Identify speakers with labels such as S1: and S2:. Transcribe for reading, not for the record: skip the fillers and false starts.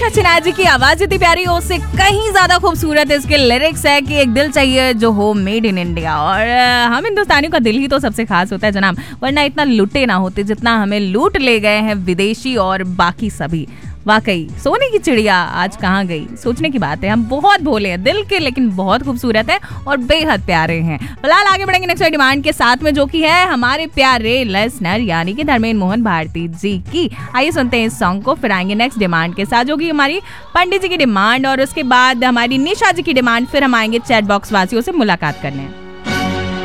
S1: निशा चिनार जी की आवाज इतनी प्यारी हो, उससे कहीं ज्यादा खूबसूरत इसके लिरिक्स है कि एक दिल चाहिए जो हो मेड इन इंडिया। और हम हिंदुस्तानियों का दिल ही तो सबसे खास होता है जनाब, वरना इतना लुटे ना होते जितना हमें लूट ले गए हैं विदेशी और बाकी सभी। वाकई सोने की चिड़िया आज कहाँ गई, सोचने की बात है। हम बहुत भोले हैं दिल के, लेकिन बहुत खूबसूरत है और बेहद प्यारे हैं। फिलहाल आगे बढ़ेंगे नेक्स्ट डिमांड के साथ में, जो कि है हमारे प्यारे लिसनर यानी कि धर्मेंद्र मोहन भारती जी की। आइए सुनते हैं इस सॉन्ग को, फिर आएंगे नेक्स्ट डिमांड के साथ, जो कि हमारी पंडित जी की डिमांड और उसके बाद हमारी निशा जी की डिमांड। फिर हम आएंगे चैट बॉक्स वासियों से मुलाकात करने।